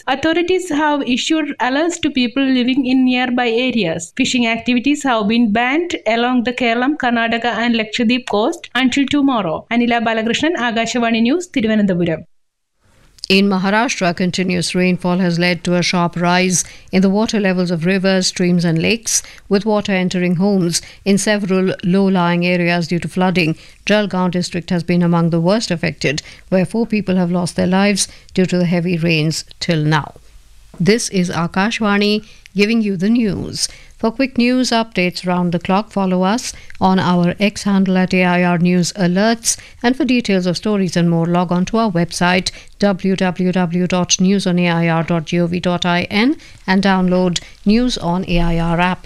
Authorities have issued alerts to people living in nearby areas. Fishing activities have been banned along the Kerala, Karnataka and Lakshadweep coast until tomorrow. Anila Balakrishnan, Agashawani News, Thiruvananthapuram. In Maharashtra, continuous rainfall has led to a sharp rise in the water levels of rivers, streams and lakes, with water entering homes in several low-lying areas due to flooding. Jalgaon district has been among the worst affected, where 4 people have lost their lives due to the heavy rains till now. This is Akashvani giving you the news. For quick news updates round the clock, follow us on our X handle at AIR News Alerts. And for details of stories and more, log on to our website www.newsonair.gov.in and download News on AIR app.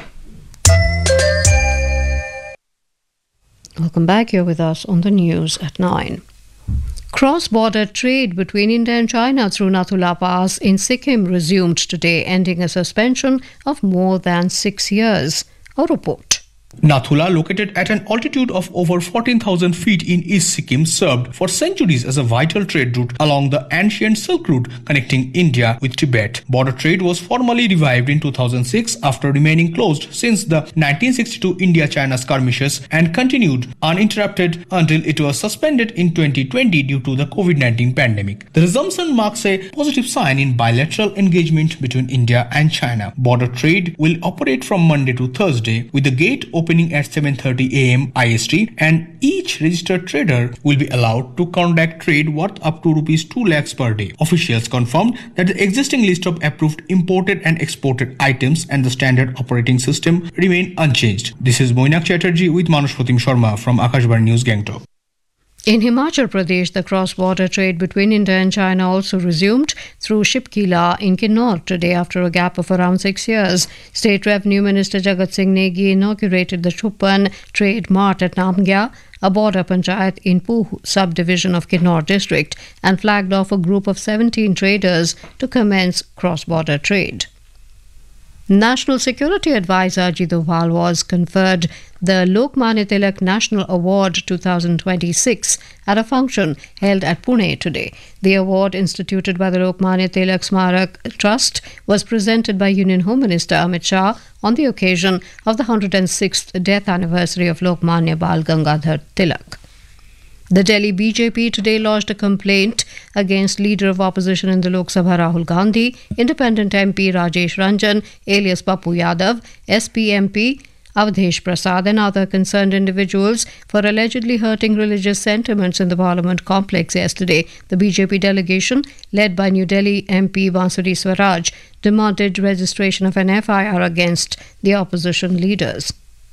Welcome back. You're with us on the news at 9. Cross-border trade between India and China through Nathula Pass in Sikkim resumed today, ending a suspension of more than 6 years. A report. Nathula, located at an altitude of over 14,000 feet in East Sikkim, served for centuries as a vital trade route along the ancient Silk Route connecting India with Tibet. Border trade was formally revived in 2006 after remaining closed since the 1962 India-China skirmishes and continued uninterrupted until it was suspended in 2020 due to the COVID-19 pandemic. The resumption marks a positive sign in bilateral engagement between India and China. Border trade will operate from Monday to Thursday, with the gate opening at 7:30 a.m. IST, and each registered trader will be allowed to conduct trade worth up to Rs 2 lakhs per day. Officials confirmed that the existing list of approved imported and exported items and the standard operating system remain unchanged. This is Moinak Chatterjee with Manushpratim Sharma from Akashvani News, Gangtok. In Himachal Pradesh, the cross-border trade between India and China also resumed through Shipkila in Kinnaur today after a gap of around 6 years. State Revenue Minister Jagat Singh Negi inaugurated the Chupan Trade Mart at Namgya, a border panchayat in Puh subdivision of Kinnaur district, and flagged off a group of 17 traders to commence cross-border trade. National Security Advisor Ajit Doval was conferred the Lokmanya Tilak National Award 2026 at a function held at Pune today. The award, instituted by the Lokmanya Tilak Smarak Trust, was presented by Union Home Minister Amit Shah on the occasion of the 106th death anniversary of Lokmanya Bal Gangadhar Tilak. The Delhi BJP today lodged a complaint against Leader of Opposition in the Lok Sabha Rahul Gandhi, Independent MP Rajesh Ranjan alias Papu Yadav, SP MP Avadhesh Prasad and other concerned individuals for allegedly hurting religious sentiments in the Parliament complex yesterday. The BJP delegation, led by New Delhi MP Bansuri Swaraj, demanded registration of an FIR against the opposition leaders.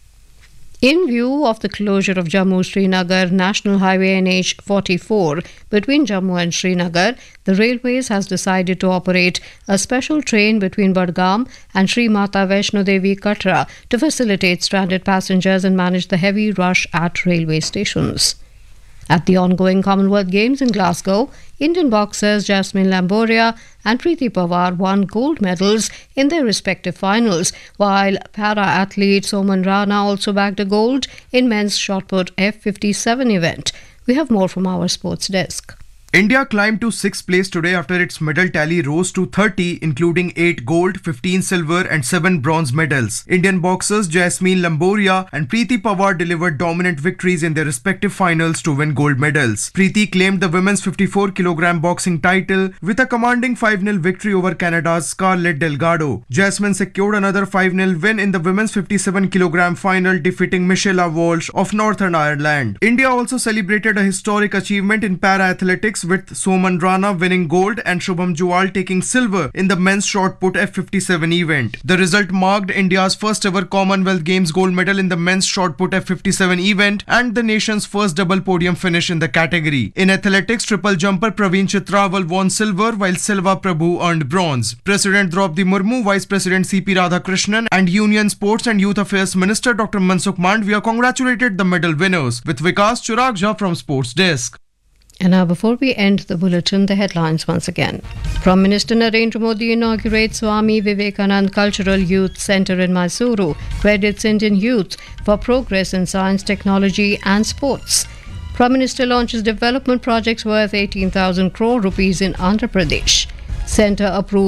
In view of the closure of Jammu-Srinagar National Highway NH44 between Jammu and Srinagar, the Railways has decided to operate a special train between Badgam and Sri Mata Vaishno Devi Katra to facilitate stranded passengers and manage the heavy rush at railway stations. At the ongoing Commonwealth Games in Glasgow, Indian boxers Jasmine Lamboria and Preeti Pawar won gold medals in their respective finals, while para-athlete Soman Rana also bagged a gold in men's shot-put F57 event. We have more from our sports desk. India climbed to 6th place today after its medal tally rose to 30, including 8 gold, 15 silver and 7 bronze medals. Indian boxers Jasmine Lamboria and Preeti Pawar delivered dominant victories in their respective finals to win gold medals. Preeti claimed the women's 54kg boxing title with a commanding 5-0 victory over Canada's Scarlett Delgado. Jasmine secured another 5-0 win in the women's 57kg final, defeating Michelle Walsh of Northern Ireland. India also celebrated a historic achievement in para-athletics, with Soman Rana winning gold and Shubham Juwal taking silver in the men's shot-put F57 event. The result marked India's first ever Commonwealth Games gold medal in the men's shot-put F57 event and the nation's first double podium finish in the category. In athletics, triple jumper Praveen Chitrawal won silver while Selva Prabhu earned bronze. President Draupadi Murmu, Vice President C.P. Radhakrishnan and Union Sports and Youth Affairs Minister Dr. Mansukh Mandviya congratulated the medal winners. With Vikas Churagja from Sports Desk. And now, before we end the bulletin, the headlines once again. Prime Minister Narendra Modi inaugurates Swami Vivekanand Cultural Youth Centre in Mysuru, credits Indian youth for progress in science, technology and sports. Prime Minister launches development projects worth 18,000 crore rupees in Andhra Pradesh. Centre approves